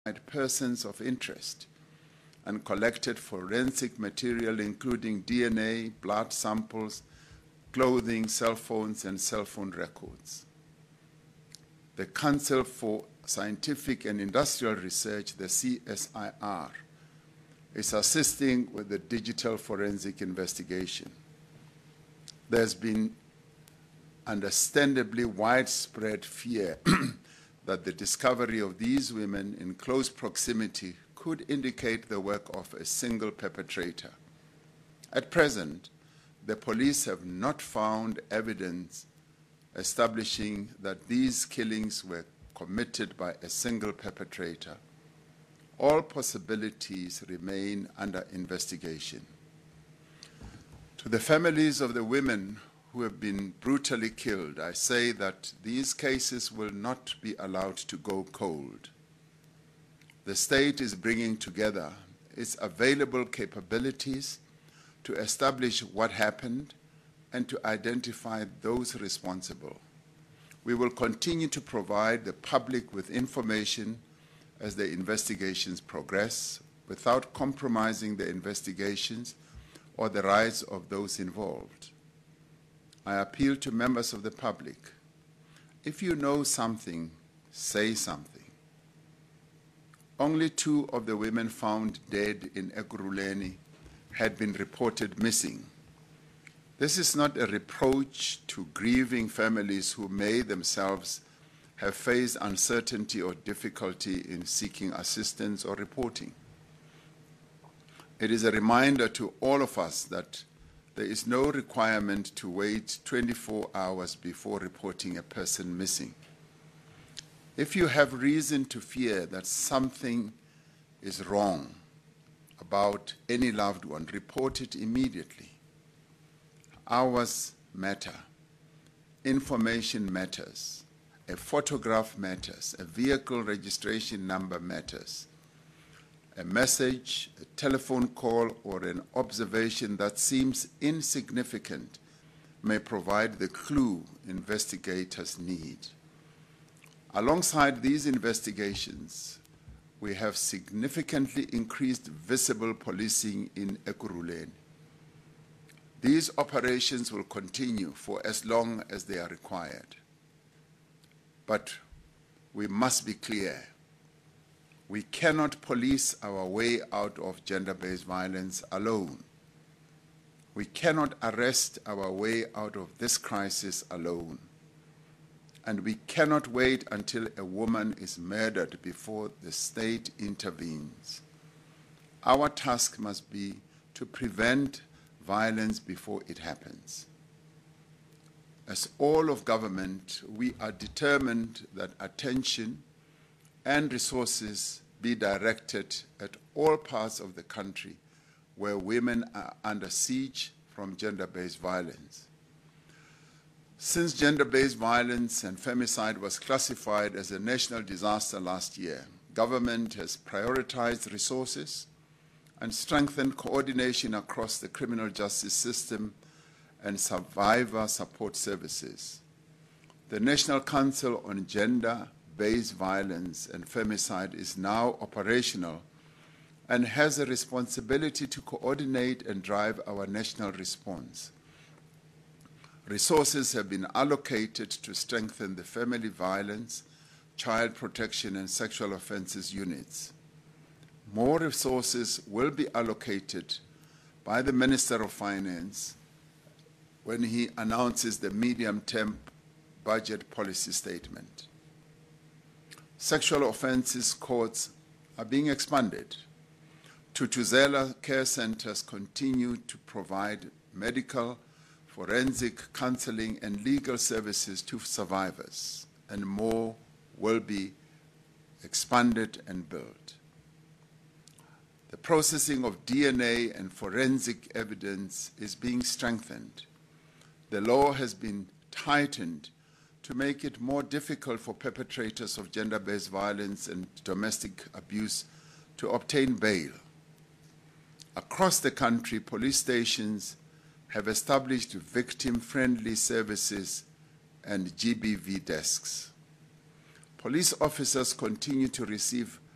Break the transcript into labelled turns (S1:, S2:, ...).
S1: persons of interest and collected forensic material including DNA, blood samples, clothing, cell phones, and cell phone records. The Council for Scientific and Industrial Research, the CSIR, is assisting with the digital forensic investigation. There's been understandably widespread fear that the discovery of these women in close proximity could indicate the work of a single perpetrator. At present, the police have not found evidence establishing that these killings were committed by a single perpetrator. All possibilities remain under investigation. To the families of the women who have been brutally killed, I say that these cases will not be allowed to go cold. The state is bringing together its available capabilities to establish what happened and to identify those responsible. We will continue to provide the public with information as the investigations progress, without compromising the investigations or the rights of those involved. I appeal to members of the public. If you know something, say something. Only 2 of the women found dead in Ekurhuleni had been reported missing. This is not a reproach to grieving families who may themselves have faced uncertainty or difficulty in seeking assistance or reporting. It is a reminder to all of us that there is no requirement to wait 24 hours before reporting a person missing. If you have reason to fear that something is wrong about any loved one, report it immediately. Hours matter. Information matters. A photograph matters. A vehicle registration number matters. A message, a telephone call, or an observation that seems insignificant may provide the clue investigators need. Alongside these investigations, we have significantly increased visible policing in Ekurhuleni. These operations will continue for as long as they are required. But we must be clear. We cannot police our way out of gender-based violence alone. We cannot arrest our way out of this crisis alone. And we cannot wait until a woman is murdered before the state intervenes. Our task must be to prevent violence before it happens. As all of government, we are determined that attention and resources be directed at all parts of the country where women are under siege from gender-based violence. Since gender-based violence and femicide was classified as a national disaster last year, government has prioritized resources and strengthened coordination across the criminal justice system and survivor support services. The National Council on Gender-Based Violence and Femicide is now operational and has a responsibility to coordinate and drive our national response. Resources have been allocated to strengthen the family violence, child protection, and sexual offenses units. More resources will be allocated by the Minister of Finance when he announces the medium-term budget policy statement. Sexual offenses courts are being expanded. Thuthuzela care centers continue to provide medical, forensic, counseling, and legal services to survivors, and more will be expanded and built. The processing of DNA and forensic evidence is being strengthened. The law has been tightened to make it more difficult for perpetrators of gender-based violence and domestic abuse to obtain bail. Across the country, police stations have established victim-friendly services and GBV desks. Police officers continue to receive